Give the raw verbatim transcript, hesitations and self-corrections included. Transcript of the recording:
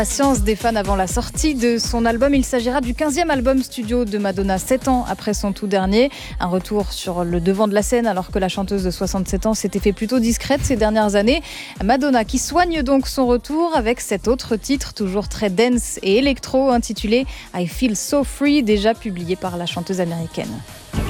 La science des fans avant la sortie de son album. Il s'agira du quinzième album studio de Madonna, sept ans après son tout dernier. Un retour sur le devant de la scène alors que la chanteuse de soixante-sept ans s'était fait plutôt discrète ces dernières années. Madonna qui soigne donc son retour avec cet autre titre, toujours très dance et électro, intitulé I Feel So Free, déjà publié par la chanteuse américaine.